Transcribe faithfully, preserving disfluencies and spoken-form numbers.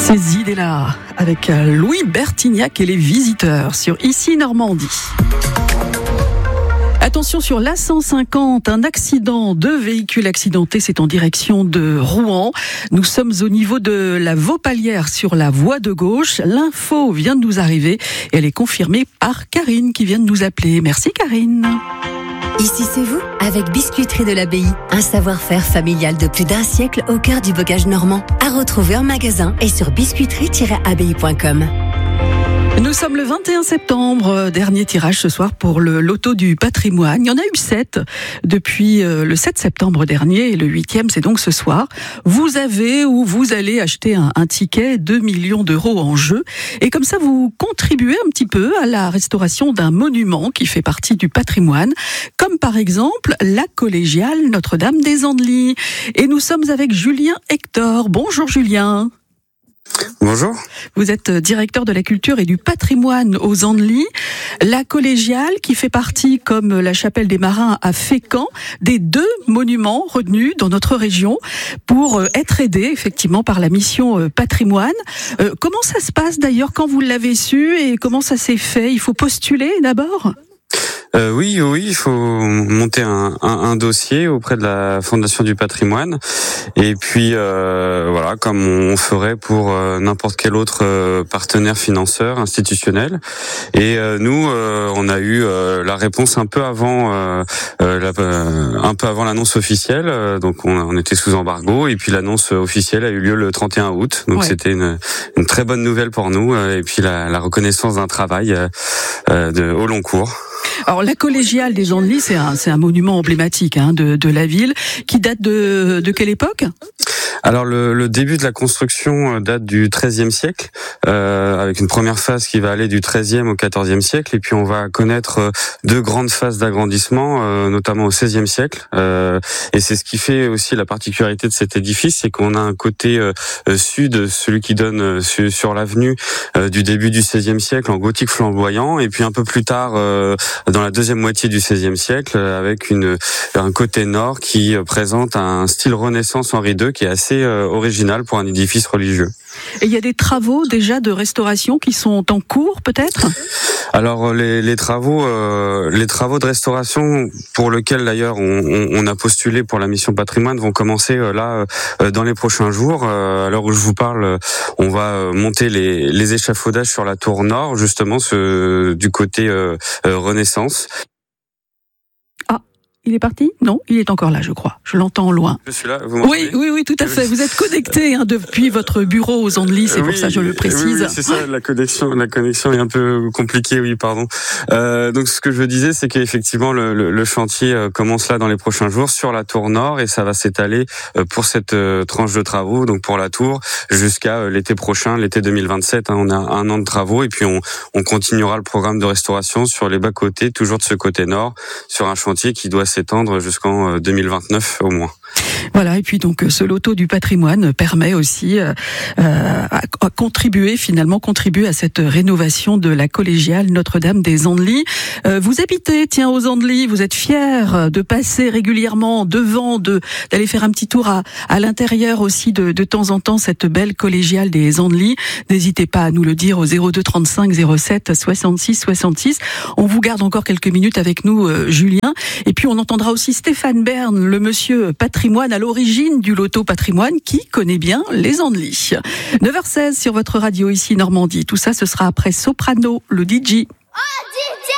Ces idées-là, avec Louis Bertignac et les visiteurs sur Ici Normandie. Attention sur l'A cent cinquante, un accident, deux véhicules accidentés, c'est en direction de Rouen. Nous sommes au niveau de la Vaupalière sur la voie de gauche. L'info vient de nous arriver et elle est confirmée par Karine qui vient de nous appeler. Merci Karine. Ici c'est vous, avec Biscuiterie de l'Abbaye, un savoir-faire familial de plus d'un siècle au cœur du bocage normand. À retrouver en magasin et sur biscuiterie tiret abbaye point com. Nous sommes le vingt et un septembre, dernier tirage ce soir pour le loto du patrimoine. Il y en a eu sept depuis le sept septembre dernier et le huitième c'est donc ce soir. Vous avez ou vous allez acheter un, un ticket, deux millions d'euros en jeu. Et comme ça, vous contribuez un petit peu à la restauration d'un monument qui fait partie du patrimoine, comme par exemple la collégiale Notre-Dame des Andelys. Et nous sommes avec Julien Hector. Bonjour Julien. Bonjour. Vous êtes directeur de la culture et du patrimoine aux Andelys. La collégiale qui fait partie, comme la chapelle des Marins à Fécamp, des deux monuments retenus dans notre région pour être aidés effectivement par la mission patrimoine. Euh, comment ça se passe d'ailleurs quand vous l'avez su et comment ça s'est fait? Il faut postuler d'abord ? Euh, oui, oui, il faut monter un, un, un dossier auprès de la Fondation du patrimoine et puis euh, voilà, comme on ferait pour euh, n'importe quel autre euh, partenaire financeur institutionnel. Et euh, nous, euh, on a eu euh, la réponse un peu avant, euh, euh, la, euh, un peu avant l'annonce officielle. Euh, donc on, on était sous embargo et puis l'annonce officielle a eu lieu le trente et un août. Donc ouais. C'était une, une très bonne nouvelle pour nous euh, et puis la, la reconnaissance d'un travail euh, euh, de, au long cours. Alors la collégiale des Andelys, c'est un, c'est un monument emblématique hein, de, de la ville, qui date de, de quelle époque ? Alors le, le début de la construction date du treizième siècle, euh, avec une première phase qui va aller du treizième au quatorzième siècle, et puis on va connaître deux grandes phases d'agrandissement, euh, notamment au seizième siècle. Euh, et c'est ce qui fait aussi la particularité de cet édifice, c'est qu'on a un côté euh, sud, celui qui donne euh, sur, sur l'avenue euh, du début du seizième siècle en gothique flamboyant, et puis un peu plus tard, euh, dans la deuxième moitié du seizième siècle, avec une un côté nord qui présente un style Renaissance Henri deux qui est assez euh, original pour un édifice religieux. Et il y a des travaux déjà de restauration qui sont en cours, peut-être ? Alors les, les travaux, euh, les travaux de restauration pour lesquels d'ailleurs on, on, on a postulé pour la mission patrimoine vont commencer euh, là euh, dans les prochains jours. Euh, à l'heure où je vous parle, on va monter les, les échafaudages sur la tour nord, justement ce, du côté euh, euh, Renaissance. Il est parti ? Non, il est encore là, je crois. Je l'entends loin. Je suis là, vous m'entendez ? Oui, oui, oui, tout à fait. Vous êtes connecté hein, depuis votre bureau aux Andelys, c'est oui, pour ça que je le précise. Oui, oui, c'est ça, la connexion, la connexion est un peu compliquée, oui, pardon. Euh, donc ce que je disais, c'est qu'effectivement le, le, le chantier commence là dans les prochains jours sur la tour nord et ça va s'étaler pour cette tranche de travaux, donc pour la tour, jusqu'à l'été prochain, l'été deux mille vingt-sept. Hein, on a un an de travaux et puis on, on continuera le programme de restauration sur les bas-côtés, toujours de ce côté nord, sur un chantier qui doit s'étendre jusqu'en deux mille vingt-neuf au moins. Voilà, et puis donc ce loto du patrimoine permet aussi euh, à, à contribuer, finalement contribuer à cette rénovation de la collégiale Notre-Dame des Andelys. Euh, vous habitez, tiens, aux Andelys, vous êtes fiers de passer régulièrement devant, de d'aller faire un petit tour à, à l'intérieur aussi de, de temps en temps, cette belle collégiale des Andelys. N'hésitez pas à nous le dire au zéro deux trente-cinq zéro sept soixante-six soixante-six. On vous garde encore quelques minutes avec nous, euh, Julien. Et puis on entendra aussi Stéphane Bern, le monsieur patrimoine à l'origine du loto patrimoine qui connaît bien les Andelys. neuf heures seize sur votre radio ici Normandie. Tout ça, ce sera après Soprano, le D J.